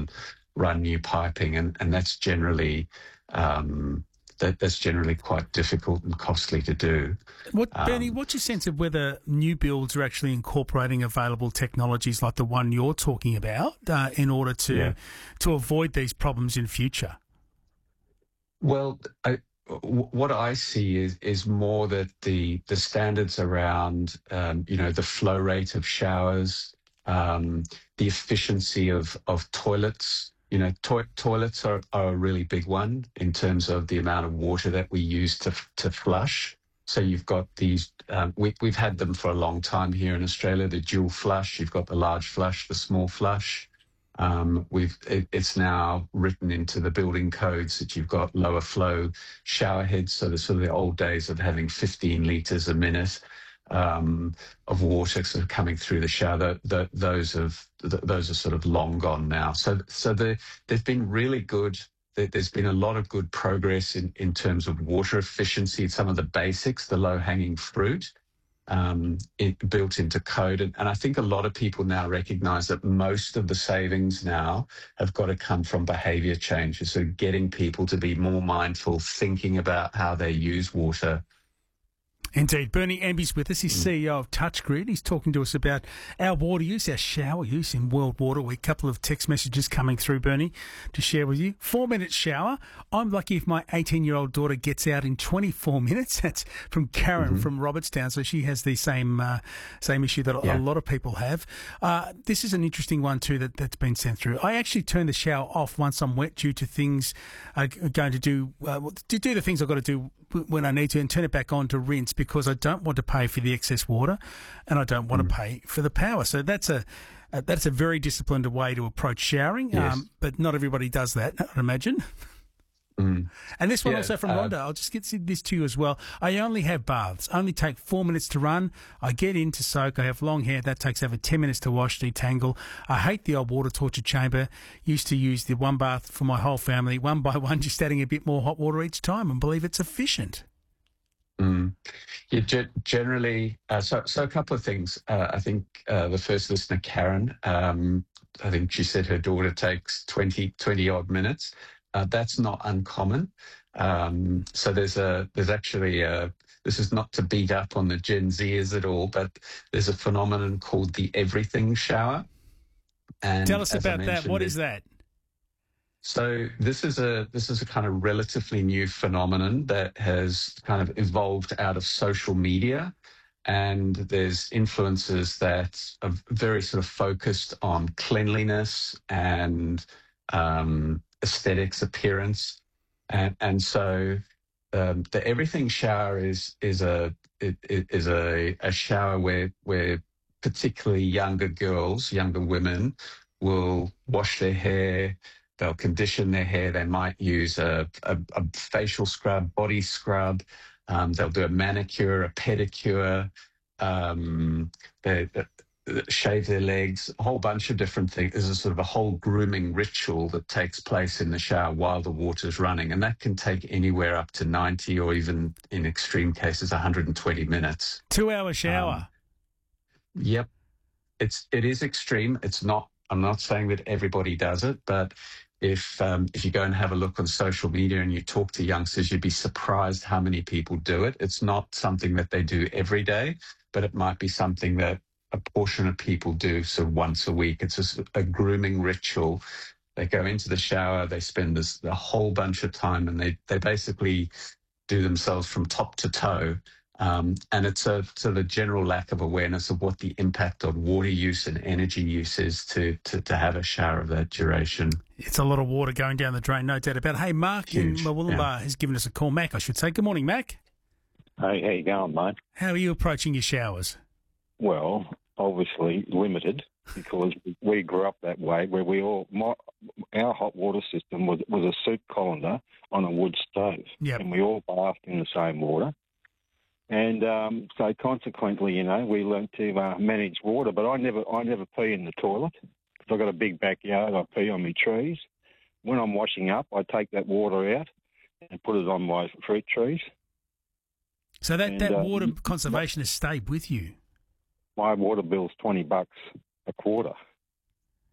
run new piping, and that's generally that's generally quite difficult and costly to do. Bernie, what's your sense of whether new builds are actually incorporating available technologies like the one you're talking about in order to avoid these problems in future? Well, what I see is more that the standards around the flow rate of showers, the efficiency of toilets. Toilets are a really big one in terms of the amount of water that we use to flush. So you've got these, we've had them for a long time here in Australia, the dual flush. You've got the large flush, the small flush. It's now written into the building codes that you've got lower flow shower heads. So the sort of the old days of having 15 litres a minute of water sort of coming through the shower, those are sort of long gone now. So they've been really good. There's been a lot of good progress in terms of water efficiency, some of the basics, the low-hanging fruit, built into code. And I think a lot of people now recognise that most of the savings now have got to come from behaviour changes. So getting people to be more mindful, thinking about how they use water. Indeed. Bernie Amby's with us. He's CEO of TouchGrid. He's talking to us about our water use, our shower use in World Water Week. A couple of text messages coming through, Bernie, to share with you. 4-minute shower. I'm lucky if my 18-year-old daughter gets out in 24 minutes. That's from Karen from Robertstown. So she has the same issue that a lot of people have. This is an interesting one too that's been sent through. I actually turn the shower off once I'm wet due to things going to do the things I've got to do when I need to, and turn it back on to rinse, because I don't want to pay for the excess water and I don't want to pay for the power. So that's a very disciplined way to approach showering, but not everybody does that, I'd imagine. And this one also from Rhonda. I'll just get this to you as well. I only have baths. Only take 4 minutes to run. I get in to soak. I have long hair. That takes over 10 minutes to wash, detangle. I hate the old water torture chamber. Used to use the one bath for my whole family, one by one, just adding a bit more hot water each time, and believe it's efficient. Yeah, generally, so a couple of things. I think the first listener, Karen, I think she said her daughter takes 20 odd minutes. That's not uncommon. So there's actually this is not to beat up on the Gen Zers at all, but there's a phenomenon called the everything shower. And tell us about that. What is that? So this is a kind of relatively new phenomenon that has kind of evolved out of social media. And there's influencers that are very sort of focused on cleanliness and aesthetics, appearance, and so the everything shower is a shower where particularly younger women will wash their hair, they'll condition their hair, they might use a facial scrub, body scrub, they'll do a manicure, a pedicure, shave their legs, a whole bunch of different things. There's a sort of a whole grooming ritual that takes place in the shower while the water's running, and that can take anywhere up to 90 or even, in extreme cases, 120 minutes. 2-hour shower. Yep. It is extreme. I'm not saying that everybody does it, but if you go and have a look on social media and you talk to youngsters, you'd be surprised how many people do it. It's not something that they do every day, but it might be something that a portion of people do sort of once a week. It's a grooming ritual. They go into the shower, they spend a whole bunch of time, and they basically do themselves from top to toe. And it's a sort of general lack of awareness of what the impact on water use and energy use is to have a shower of that duration. It's a lot of water going down the drain, no doubt about it. Hey, Mark in Murwillumbah has given us a call. Mac, I should say. Good morning, Mac. Hey, how you going, mate? How are you approaching your showers? Well, obviously limited, because we grew up that way, where our hot water system was a soup colander on a wood stove, and we all bathed in the same water. And so consequently, we learnt to manage water. But I never pee in the toilet, because I've got a big backyard. I pee on my trees. When I'm washing up, I take that water out and put it on my fruit trees. So that water conservation has stayed with you. My water bill's $20 a quarter.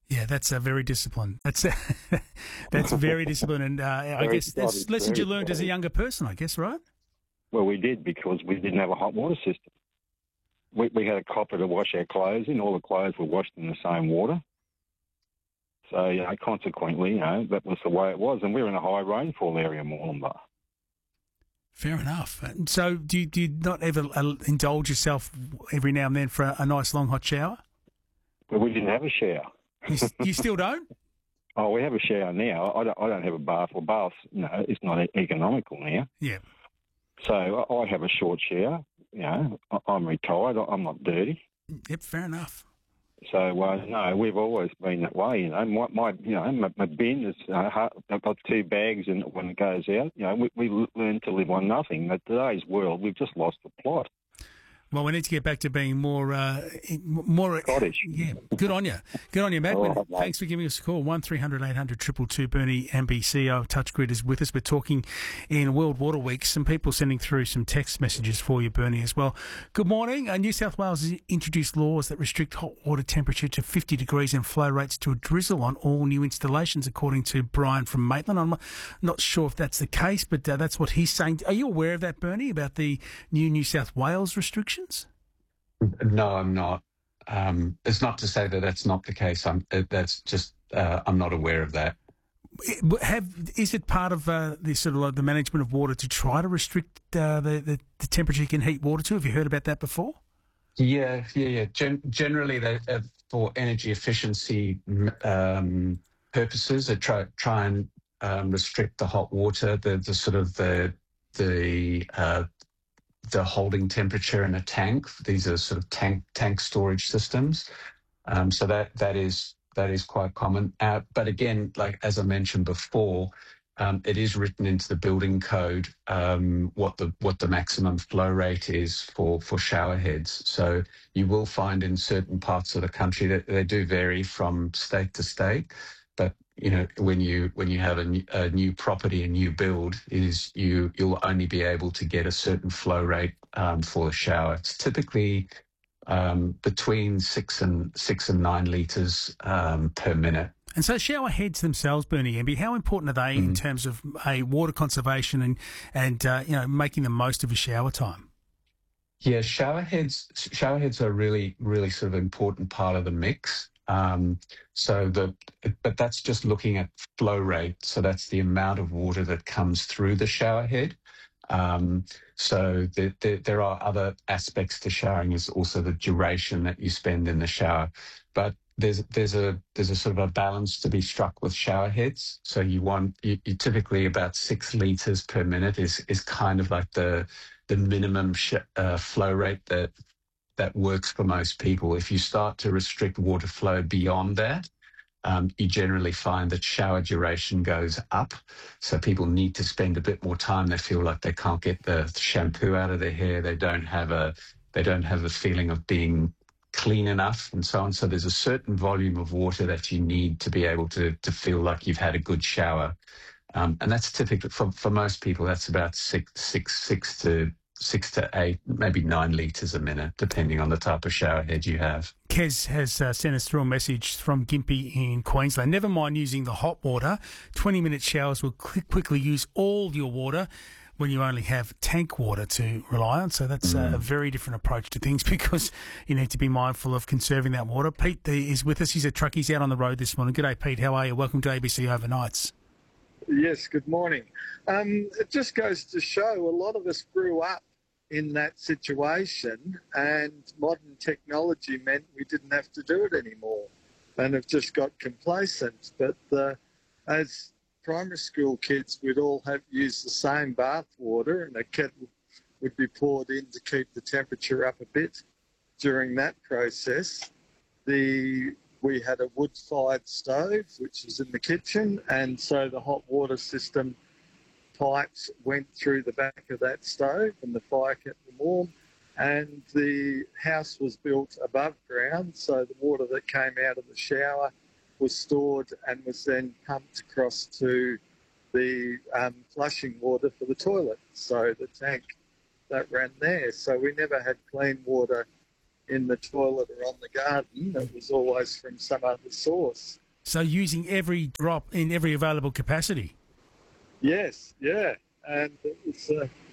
Yeah, that's very disciplined. That's that's very disciplined, and I guess that's lessons you learned as a younger person, I guess, right? Well, we did, because we didn't have a hot water system. We had a copper to wash our clothes in. All the clothes were washed in the same water. So, consequently, that was the way it was. And we were in a high rainfall area, Moranbah. Fair enough. So do you not ever indulge yourself every now and then for a nice long hot shower? Well, we didn't have a shower. You still don't? Oh, we have a shower now. I don't have a bath. Well, baths, it's not economical now. Yeah. So I have a short shower. I'm retired. I'm not dirty. Yep, fair enough. So no, we've always been that way. My bin is I've got 2 bags, and when it goes out, we learn to live on nothing. But today's world, we've just lost the plot. Well, we need to get back to being more Scottish. Yeah, good on you. Good on you, Matt. Right, thanks for giving us a call. 1300 800 222. Bernie MBC of TouchGrid is with us. We're talking in World Water Week. Some people sending through some text messages for you, Bernie, as well. Good morning. New South Wales has introduced laws that restrict hot water temperature to 50 degrees and flow rates to a drizzle on all new installations, according to Brian from Maitland. I'm not sure if that's the case, but that's what he's saying. Are you aware of that, Bernie, about the New South Wales restrictions? No, I'm not. It's not to say that that's not the case. I'm not aware of that. Is it part of the sort of the management of water to try to restrict the temperature you can heat water to? Have you heard about that before? Yeah. Generally, they for energy efficiency purposes, they try and restrict the hot water, the holding temperature in a tank. These are sort of tank storage systems. So that is quite common. But again, like as I mentioned before, it is written into the building code what the maximum flow rate is for shower heads. So you will find in certain parts of the country that they do vary from state to state. But when you have a new property, a new build, you'll only be able to get a certain flow rate for the shower. It's typically between 6 and 9 litres per minute. And so shower heads themselves, Bernie Emby, how important are they in terms of water conservation and making the most of a shower time? Yeah, shower heads are really, really sort of important part of the mix. But that's just looking at flow rate. So that's the amount of water that comes through the shower head. So there are other aspects to showering, is also the duration that you spend in the shower. But there's a sort of a balance to be struck with shower heads. So you typically about 6 litres per minute is kind of like the minimum flow rate that works for most people. If you start to restrict water flow beyond that, you generally find that shower duration goes up. So people need to spend a bit more time. They feel like they can't get the shampoo out of their hair. They don't have a feeling of being clean enough, and so on. So there's a certain volume of water that you need to be able to feel like you've had a good shower. And that's typically for most people, that's about 6 to 8, maybe 9 litres a minute, depending on the type of shower head you have. Kez has sent us through a message from Gympie in Queensland. Never mind using the hot water. 20-minute showers will quickly use all your water when you only have tank water to rely on. So that's a very different approach to things, because you need to be mindful of conserving that water. Pete is with us. He's a truck. He's out on the road this morning. G'day, Pete. How are you? Welcome to ABC Overnights. Yes, good morning. It just goes to show a lot of us grew up in that situation, and modern technology meant we didn't have to do it anymore and have just got complacent. But as primary school kids, we'd all have used the same bath water, and a kettle would be poured in to keep the temperature up a bit during that process. We had a wood-fired stove, which was in the kitchen, and so the hot water system pipes went through the back of that stove, and the fire kept them warm. And the house was built above ground, so the water that came out of the shower was stored and was then pumped across to the flushing water for the toilet. So the tank that ran there. So we never had clean water in the toilet or on the garden. It was always from some other source. So using every drop in every available capacity? Yes, yeah. And it was...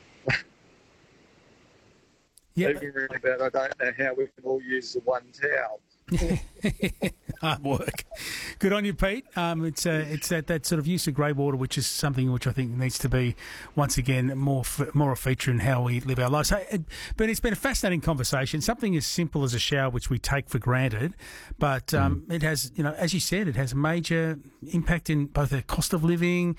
even really bad. I don't know how we can all use the one towel. Hard work. Good on you, Pete. It's that sort of use of grey water, which is something which I think needs to be once again more a feature in how we live our lives. But it's been a fascinating conversation. Something as simple as a shower, which we take for granted, but it has, as you said, it has a major impact in both the cost of living,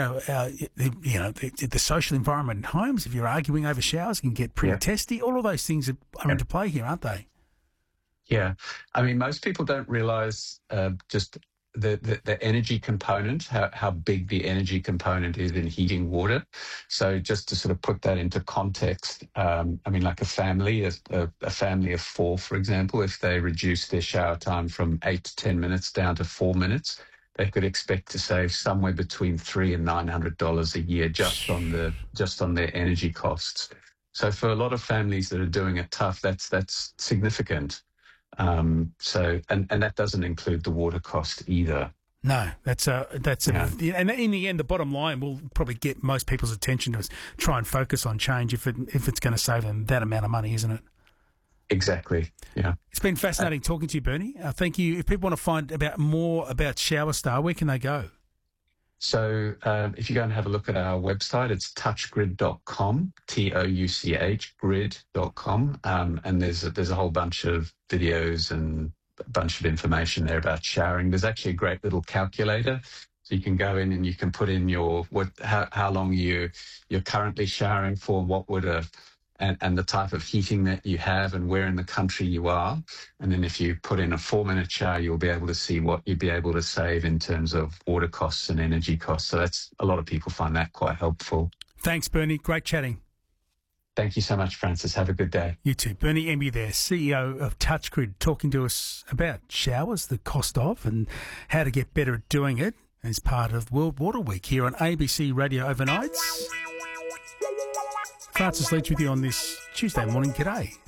the social environment in homes. If you're arguing over showers, it can get pretty testy. All of those things are into play here, aren't they? Yeah. I mean, most people don't realise just the energy component, how big the energy component is in heating water. So just to sort of put that into context, I mean, like a family of 4, for example, if they reduce their shower time from 8 to 10 minutes down to 4 minutes, they could expect to save somewhere between $300 and $900 a year just on their energy costs. So for a lot of families that are doing it tough, that's significant. And that doesn't include the water cost either. No, and in the end, the bottom line will probably get most people's attention to try and focus on change if it's going to save them that amount of money, isn't it? Exactly. Yeah. It's been fascinating talking to you, Bernie. Thank you. If people want to find more about ShowerStar, where can they go? So if you go and have a look at our website, it's touchgrid.com, TOUCH, grid.com. And there's a whole bunch of videos and a bunch of information there about showering. There's actually a great little calculator. So you can go in and you can put in how long you're currently showering for, what would and the type of heating that you have and where in the country you are. And then if you put in a 4-minute shower, you'll be able to see what you'd be able to save in terms of water costs and energy costs. So a lot of people find that quite helpful. Thanks, Bernie. Great chatting. Thank you so much, Francis. Have a good day. You too. Bernie Emby there, CEO of TouchGrid, talking to us about showers, the cost of, and how to get better at doing it as part of World Water Week here on ABC Radio Overnights. Francis Leach with you on this Tuesday morning. G'day.